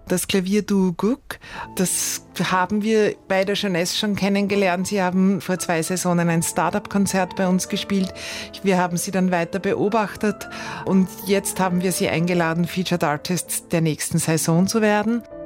Das Klavierduo Guck, das haben wir bei der Jeunesse schon kennengelernt. Sie haben vor 2 Saisonen ein Start-up-Konzert bei uns gespielt. Wir haben sie dann weiter beobachtet und jetzt haben wir sie eingeladen, Featured Artists der nächsten Saison zu werden.